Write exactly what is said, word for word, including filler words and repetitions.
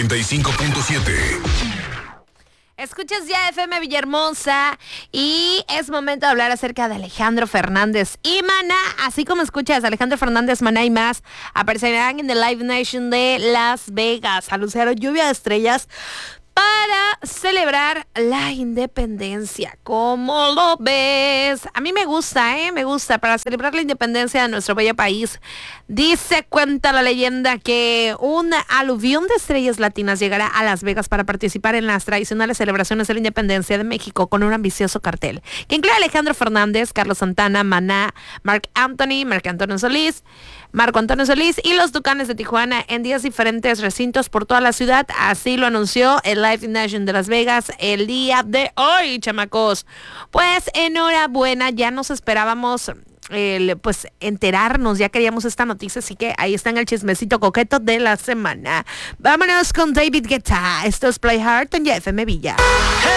noventa y cinco punto siete. Escuchas ya F M Villahermosa y es momento de hablar acerca de Alejandro Fernández y Maná. Así como escuchas, Alejandro Fernández, Maná y más aparecerán en The Live Nation de Las Vegas. Anunciaron lluvia de estrellas para celebrar la independencia. ¿Cómo lo ves? A mí me gusta, ¿eh? Me gusta, para celebrar la independencia de nuestro bello país. Dice, cuenta la leyenda, que un aluvión de estrellas latinas llegará a Las Vegas para participar en las tradicionales celebraciones de la independencia de México con un ambicioso cartel que incluye a Alejandro Fernández, Carlos Santana, Maná, Marc Anthony, Marc Antonio Solís, Marco Antonio Solís y los Tucanes de Tijuana en diez diferentes recintos por toda la ciudad. Así lo anunció el Live Nation de Las Vegas el día de hoy, chamacos. Pues enhorabuena, ya nos esperábamos el, pues enterarnos, ya queríamos esta noticia, así que ahí está en el chismecito coqueto de la semana. Vámonos con David Guetta. Esto es Play Hard en F M Villa.